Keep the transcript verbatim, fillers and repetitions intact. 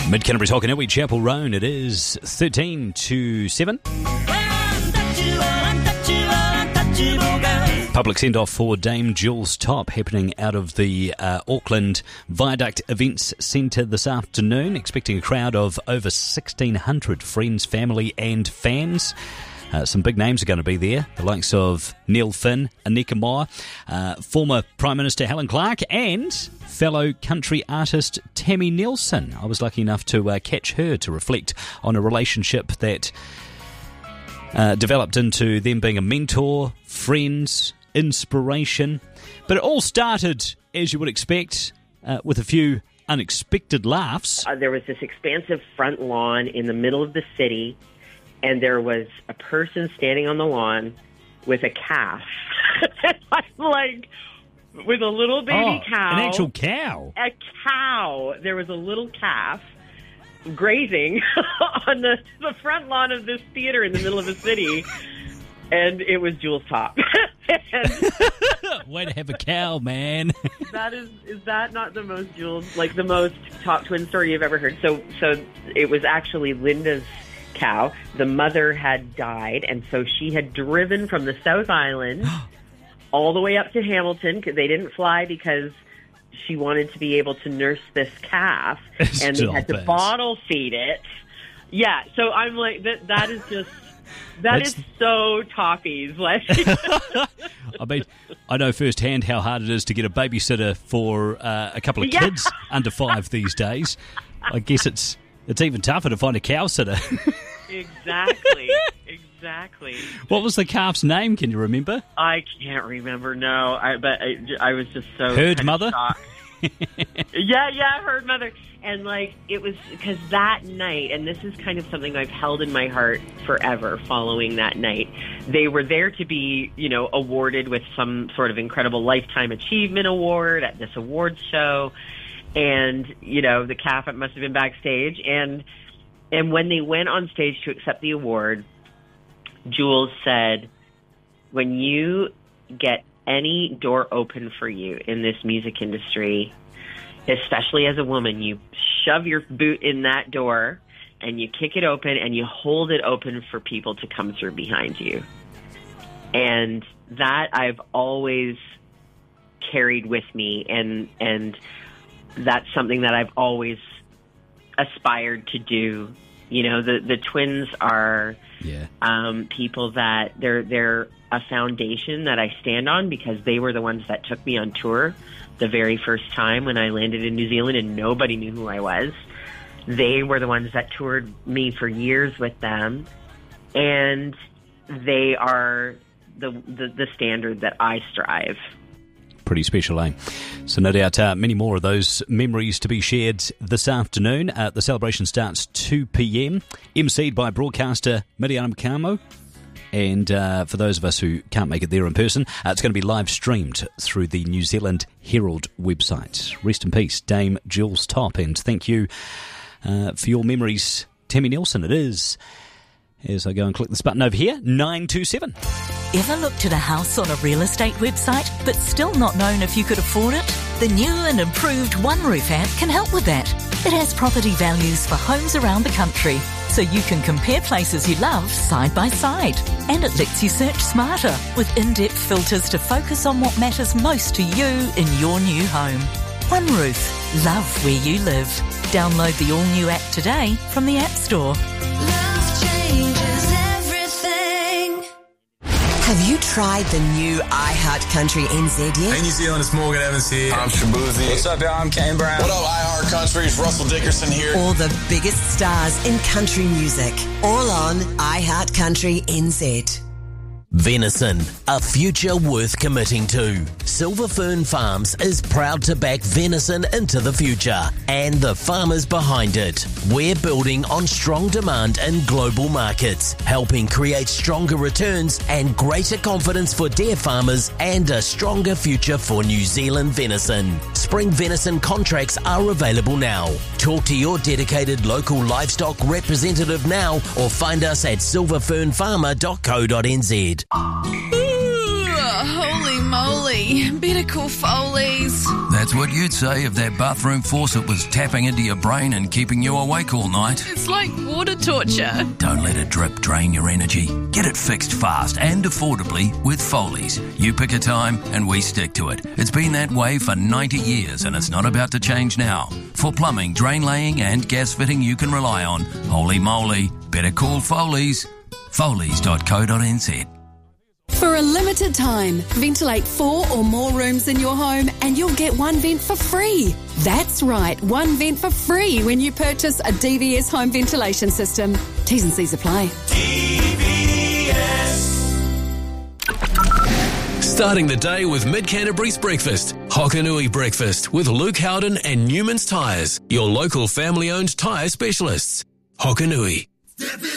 Mid Canterbury's Hokanui, Chapel Roan. It is thirteen to seven. Public send-off for Dame Jules Top happening out of the uh, Auckland Viaduct Events Centre this afternoon. Expecting a crowd of over sixteen hundred friends, family and fans. Uh, some big names are going to be there. The likes of Neil Finn, Aneka Moa, uh, former Prime Minister Helen Clark and fellow country artist Tammy Nelson. I was lucky enough to uh, catch her to reflect on a relationship that uh, developed into them being a mentor, friends, inspiration. But it all started, as you would expect, uh, with a few unexpected laughs. Uh, there was this expansive front lawn in the middle of the city, and there was a person standing on the lawn with a calf. I'm like, with a little baby oh, cow. An actual cow? A cow. There was a little calf grazing on the, the front lawn of this theater in the middle of the city, and it was Jules Top. Way to have a cow, man. That is, is that not the most Jules, like the most Top Twin story you've ever heard? So, so it was actually Linda's cow. The mother had died, and so she had driven from the South Island all the way up to Hamilton, because they didn't fly because she wanted to be able to nurse this calf, and they had to it. bottle feed it. Yeah, so I'm like, that. That is just that That's... is so Toppies. Like, I mean, I know firsthand how hard it is to get a babysitter for uh, a couple of yeah. kids under five these days. I guess it's it's even tougher to find a cow sitter. Exactly. Exactly. What was the calf's name? Can you remember? I can't remember. No, I, but I, I was just so Herd Mother. yeah, yeah, Herd Mother, and like it was because that night, and this is kind of something I've held in my heart forever. Following that night, they were there to be, you know, awarded with some sort of incredible lifetime achievement award at this awards show, and you know, the calf must have been backstage, and and when they went on stage to accept the award, Jules said, when you get any door open for you in this music industry, especially as a woman, you shove your boot in that door and you kick it open and you hold it open for people to come through behind you. And that I've always carried with me, and and that's something that I've always aspired to do. You know, the, the twins are yeah. um, people that they're they're a foundation that I stand on, because they were the ones that took me on tour the very first time when I landed in New Zealand and nobody knew who I was. They were the ones that toured me for years with them, and they are the the, the standard that I strive. Pretty special, eh? So no doubt uh, many more of those memories to be shared this afternoon. Uh, the celebration starts two p.m, emceed by broadcaster Miriam Kamo. And uh, for those of us who can't make it there in person, uh, it's going to be live streamed through the New Zealand Herald website. Rest in peace, Dame Jules Top, and thank you uh, for your memories, Tammy Nelson. It is, as I go and click this button over here, nine two seven. Ever looked at a house on a real estate website but still not known if you could afford it? The new and improved One Roof app can help with that. It has property values for homes around the country, so you can compare places you love side by side. And it lets you search smarter with in-depth filters to focus on what matters most to you in your new home. One Roof. Love where you live. Download the all-new app today from the App Store. Love changes everything. Have you tried the new iHeart Country N Z yet? Hey New Zealand, it's Morgan Evans here. I'm Shabuzi. What's up, y'all? I'm Kane Brown. What up, iHeart Country? It's Russell Dickerson here. All the biggest stars in country music. All on iHeart Country N Z. Venison, a future worth committing to. Silver Fern Farms is proud to back venison into the future and the farmers behind it. We're building on strong demand in global markets, helping create stronger returns and greater confidence for dairy farmers and a stronger future for New Zealand venison. Spring venison contracts are available now. Talk to your dedicated local livestock representative now or find us at silver fern farmer dot co dot n z. Ooh, holy moly. Foley. Better call Foley's. That's what you'd say if that bathroom faucet was tapping into your brain and keeping you awake all night. It's like water torture. Don't let a drip drain your energy. Get it fixed fast and affordably with Foley's. You pick a time and we stick to it. It's been that way for ninety years and it's not about to change now. For plumbing, drain laying and gas fitting you can rely on, holy moly, better call Foley's. Foley's dot co dot n z. For a limited time, ventilate four or more rooms in your home and you'll get one vent for free. That's right, one vent for free when you purchase a D V S home ventilation system. T's and C's apply. D V S. Starting the day with Mid-Canterbury's breakfast. Hokanui Breakfast with Luke Howden and Newman's Tyres, your local family-owned tyre specialists. Hokanui. Step